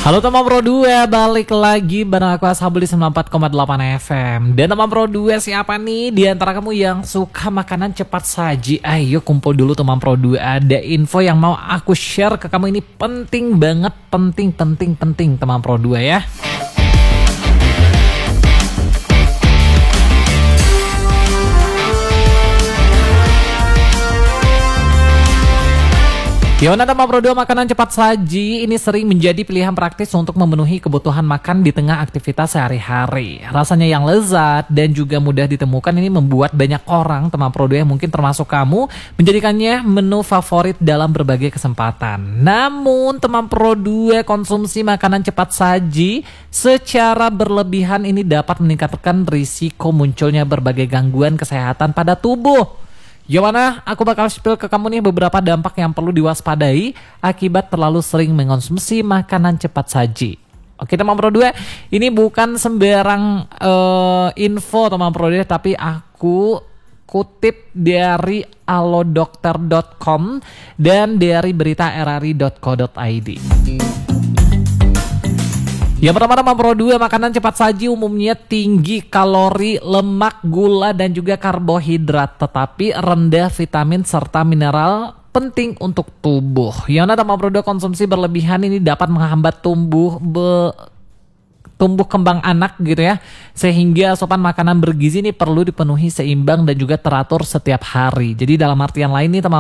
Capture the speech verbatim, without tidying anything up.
Halo teman Pro dua, balik lagi bareng aku Ashabul di sembilan puluh empat koma delapan F M. Dan teman Pro dua, siapa nih di antara kamu yang suka makanan cepat saji? Ayo kumpul dulu teman Pro dua, ada info yang mau aku share ke kamu, ini penting banget, penting penting penting teman Pro dua ya. Yona teman Pro dua, makanan cepat saji ini sering menjadi pilihan praktis untuk memenuhi kebutuhan makan di tengah aktivitas sehari-hari. Rasanya yang lezat dan juga mudah ditemukan ini membuat banyak orang teman Pro dua yang mungkin termasuk kamu menjadikannya menu favorit dalam berbagai kesempatan. Namun teman Pro dua, konsumsi makanan cepat saji secara berlebihan ini dapat meningkatkan risiko munculnya berbagai gangguan kesehatan pada tubuh. Gimana? Aku bakal spill ke kamu nih beberapa dampak yang perlu diwaspadai akibat terlalu sering mengonsumsi makanan cepat saji. Oke teman Pro dua, ini bukan sembarang uh, info teman Pro dua, tapi aku kutip dari alodokter dot com dan dari berita r r i dot co dot i d. Yang pertama teman Pro dua, makanan cepat saji umumnya tinggi kalori, lemak, gula, dan juga karbohidrat, tetapi rendah vitamin serta mineral penting untuk tubuh. Yang teman Pro dua, konsumsi berlebihan ini dapat menghambat tumbuh be, tumbuh kembang anak gitu ya, sehingga asupan makanan bergizi ini perlu dipenuhi seimbang dan juga teratur setiap hari. Jadi dalam artian lain nih teman